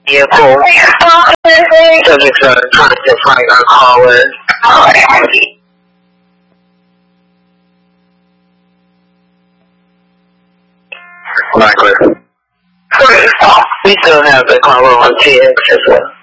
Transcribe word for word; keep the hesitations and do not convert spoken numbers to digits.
vehicle. Subjects are trying to find our caller. Not clear. We still have the caller on T X as well.